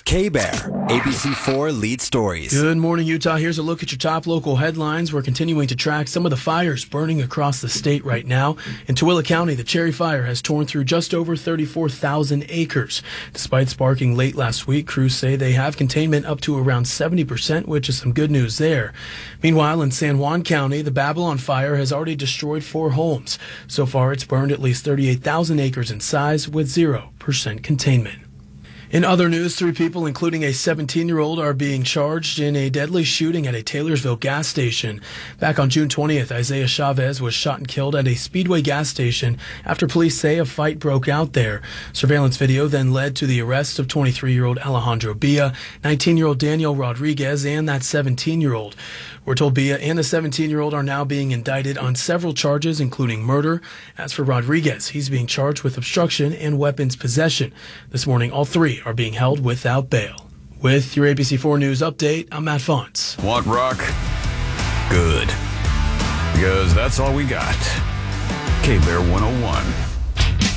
K-Bear, ABC4 lead stories. Good morning, Utah. Here's a look at your top local headlines. We're continuing to track some of the fires burning across the state right now. In Tooele County, the Cherry Fire has torn through just over 34,000 acres. Despite sparking late last week, crews say they have containment up to around 70%, which is some good news there. Meanwhile, in San Juan County, the Babylon Fire has already destroyed 4 homes. So far, it's burned at least 38,000 acres in size with 0% containment. In other news, 3 people, including a 17-year-old, are being charged in a deadly shooting at a Taylorsville gas station. Back on June 20th, Isaiah Chavez was shot and killed at a Speedway gas station after police say a fight broke out there. Surveillance video then led to the arrest of 23-year-old Alejandro Bia, 19-year-old Daniel Rodriguez, and that 17-year-old. We're told Bia and the 17-year-old are now being indicted on several charges, including murder. As for Rodriguez, he's being charged with obstruction and weapons possession. This morning, all 3 are being held without bail. With your ABC4 News update, I'm Matt Fonts. Want rock? Good. Because that's all we got. K-Bear 101.